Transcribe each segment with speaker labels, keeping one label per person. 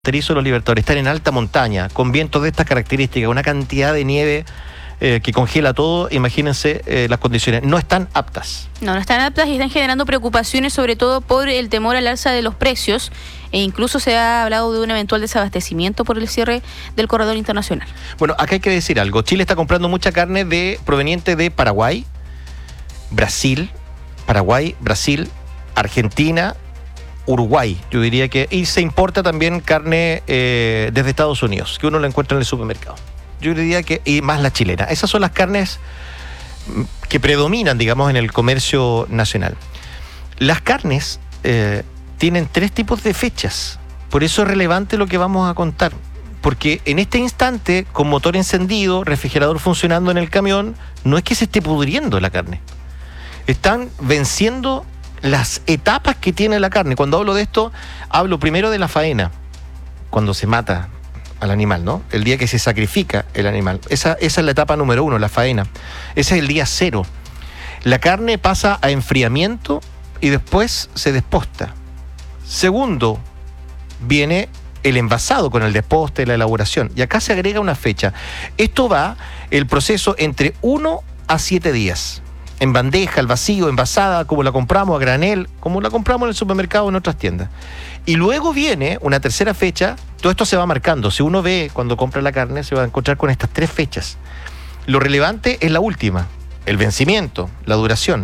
Speaker 1: fronterizo de los Libertadores, están en alta montaña, con vientos de estas características, una cantidad de nieve que congela todo. Imagínense las condiciones, no están aptas.
Speaker 2: No están aptas y están generando preocupaciones, sobre todo por el temor al alza de los precios, e incluso se ha hablado de un eventual desabastecimiento por el cierre del corredor internacional.
Speaker 1: Bueno, acá hay que decir algo. Chile está comprando mucha carne proveniente de Paraguay, Brasil, Argentina, Uruguay, yo diría que, y se importa también carne desde Estados Unidos, que uno la encuentra en el supermercado. Yo diría que, y más la chilena. Esas son las carnes que predominan, digamos, en el comercio nacional. Las carnes tienen 3 tipos de fechas, por eso es relevante lo que vamos a contar, porque en este instante, con motor encendido, refrigerador funcionando en el camión, no es que se esté pudriendo la carne, están venciendo las etapas que tiene la carne. Cuando hablo de esto, hablo primero de la faena, cuando se mata al animal, ¿no? El día que se sacrifica el animal. Esa es la etapa número 1, la faena. Ese es el día 0. La carne pasa a enfriamiento y después se desposta. Segundo, viene el envasado con el desposte, la elaboración. Y acá se agrega una fecha. Esto va, el proceso, entre 1 a 7 días. En bandeja, al vacío, envasada, como la compramos, a granel, como la compramos en el supermercado o en otras tiendas. Y luego viene una tercera fecha. Todo esto se va marcando. Si uno ve cuando compra la carne, se va a encontrar con estas 3 fechas. Lo relevante es la última, el vencimiento, la duración.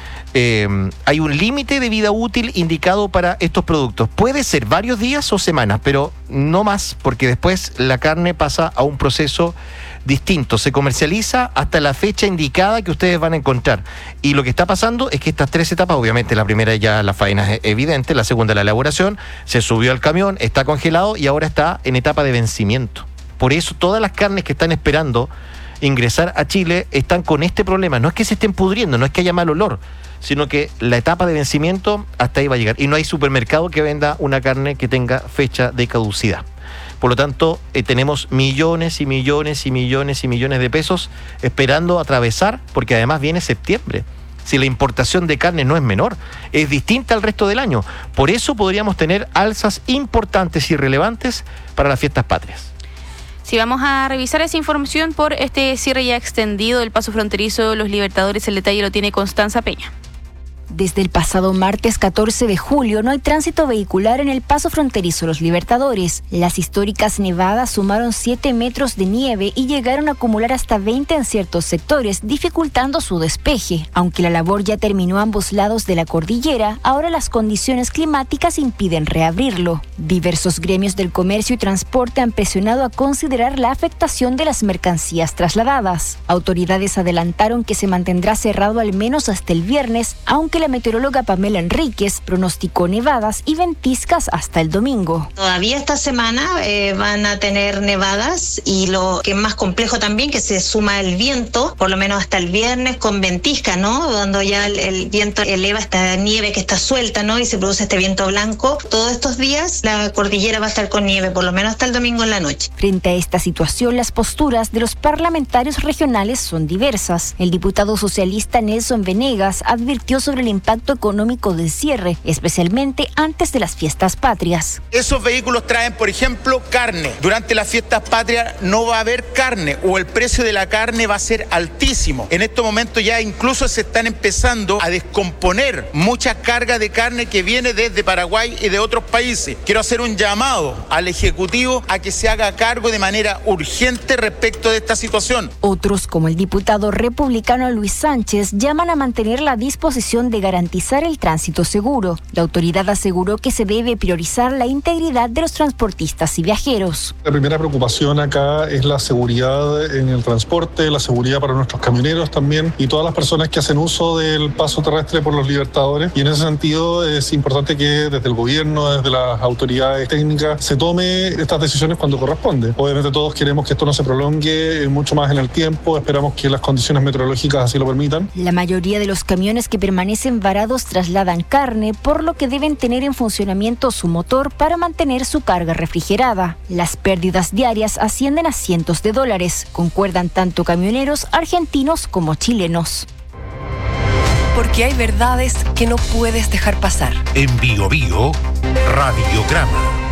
Speaker 1: Hay un límite de vida útil indicado para estos productos. Puede ser varios días o semanas, pero no más, porque después la carne pasa a un proceso distinto. Se comercializa hasta la fecha indicada que ustedes van a encontrar. Y lo que está pasando es que estas 3 etapas, obviamente la primera ya la faena es evidente, la segunda la elaboración, se subió al camión, está congelado y ahora está en etapa de vencimiento. Por eso todas las carnes que están esperando ingresar a Chile están con este problema. No es que se estén pudriendo, no es que haya mal olor, sino que la etapa de vencimiento hasta ahí va a llegar. Y no hay supermercado que venda una carne que tenga fecha de caducidad. Por lo tanto, tenemos millones y millones y millones y millones de pesos esperando atravesar, porque además viene septiembre. Si la importación de carne no es menor, es distinta al resto del año. Por eso podríamos tener alzas importantes y relevantes para las fiestas patrias.
Speaker 2: Sí, vamos a revisar esa información por este cierre ya extendido del paso fronterizo Los Libertadores. El detalle lo tiene Constanza Peña.
Speaker 3: Desde el pasado martes 14 de julio no hay tránsito vehicular en el paso fronterizo Los Libertadores. Las históricas nevadas sumaron 7 metros de nieve y llegaron a acumular hasta 20 en ciertos sectores, dificultando su despeje. Aunque la labor ya terminó a ambos lados de la cordillera, ahora las condiciones climáticas impiden reabrirlo. Diversos gremios del comercio y transporte han presionado a considerar la afectación de las mercancías trasladadas. Autoridades adelantaron que se mantendrá cerrado al menos hasta el viernes, aunque la meteoróloga Pamela Enríquez pronosticó nevadas y ventiscas hasta el domingo.
Speaker 4: Todavía esta semana van a tener nevadas, y lo que es más complejo también, que se suma el viento, por lo menos hasta el viernes, con ventisca, ¿no? Cuando ya el viento eleva esta nieve que está suelta, ¿no? Y se produce este viento blanco. Todos estos días la cordillera va a estar con nieve, por lo menos hasta el domingo en la noche.
Speaker 3: Frente a esta situación, las posturas de los parlamentarios regionales son diversas. El diputado socialista Nelson Venegas advirtió sobre el impacto económico del cierre, especialmente antes de las fiestas patrias.
Speaker 5: Esos vehículos traen, por ejemplo, carne. Durante las fiestas patrias no va a haber carne, o el precio de la carne va a ser altísimo. En estos momentos ya incluso se están empezando a descomponer mucha carga de carne que viene desde Paraguay y de otros países. Quiero hacer un llamado al Ejecutivo a que se haga cargo de manera urgente respecto de esta situación.
Speaker 3: Otros, como el diputado republicano Luis Sánchez, llaman a mantener la disposición de garantizar el tránsito seguro. La autoridad aseguró que se debe priorizar la integridad de los transportistas y viajeros.
Speaker 6: La primera preocupación acá es la seguridad en el transporte, la seguridad para nuestros camioneros también y todas las personas que hacen uso del paso terrestre por los Libertadores. Y en ese sentido es importante que desde el gobierno, desde las autoridades técnicas, se tome estas decisiones cuando corresponde. Obviamente todos queremos que esto no se prolongue mucho más en el tiempo, esperamos que las condiciones meteorológicas así lo permitan.
Speaker 3: La mayoría de los camiones que permanecen varados trasladan carne, por lo que deben tener en funcionamiento su motor para mantener su carga refrigerada. Las pérdidas diarias ascienden a cientos de dólares, concuerdan tanto camioneros argentinos como chilenos.
Speaker 7: Porque hay verdades que no puedes dejar pasar.
Speaker 8: En Bio Bio, Radiograma.